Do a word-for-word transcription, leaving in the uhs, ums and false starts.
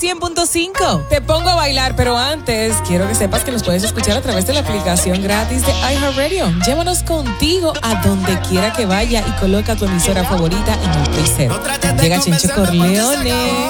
cien punto cinco. Te pongo a bailar, pero antes quiero que sepas que nos puedes escuchar a través de la aplicación gratis de iHeartRadio. Llévanos contigo a donde quiera que vaya y coloca tu emisora favorita en el Play Cero. Llega Chencho Corleone.